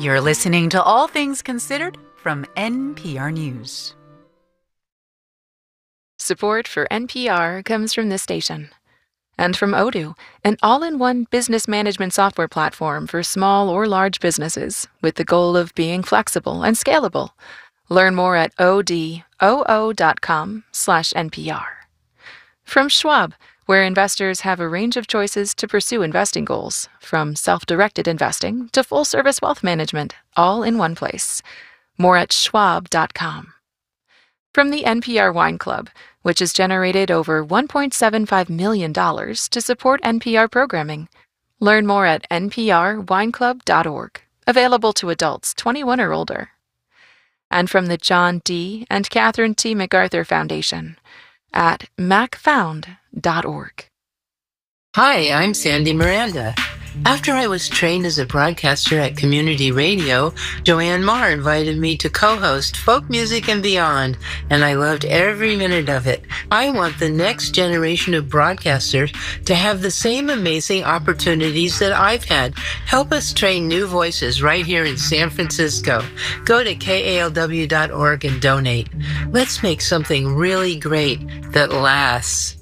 You're listening to All Things Considered from NPR News. Support for NPR comes from this station. And from Odoo, an all-in-one business management software platform for small or large businesses with the goal of being flexible and scalable. Learn more at odoo.com/NPR. From Schwab, where investors have a range of choices to pursue investing goals, from self-directed investing to full-service wealth management, all in one place. More at schwab.com. From the NPR Wine Club, which has generated over $1.75 million to support NPR programming. Learn more at nprwineclub.org, available to adults 21 or older. And from the John D. and Catherine T. MacArthur Foundation at macfound.org. Hi, I'm Sandy Miranda. After I was trained as a broadcaster at community radio, Joanne Marr invited me to co-host Folk Music and Beyond, and I loved every minute of it. I want the next generation of broadcasters to have the same amazing opportunities that I've had. Help us train new voices right here in San Francisco. Go to KALW.org and donate. Let's make something really great that lasts.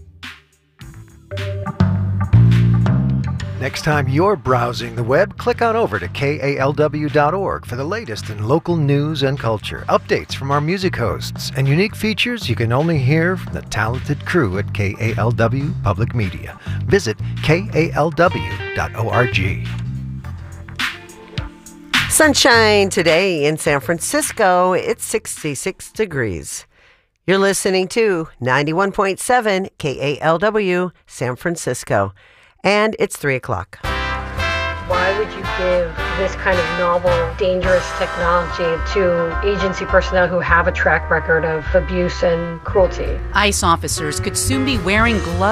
Next time you're browsing the web, click on over to KALW.org for the latest in local news and culture, updates from our music hosts, and unique features you can only hear from the talented crew at KALW Public Media. Visit KALW.org. Sunshine today in San Francisco. It's 66 degrees. You're listening to 91.7 KALW San Francisco. And it's 3 o'clock. Why would you give this kind of novel, dangerous technology to agency personnel who have a track record of abuse and cruelty? ICE officers could soon be wearing gloves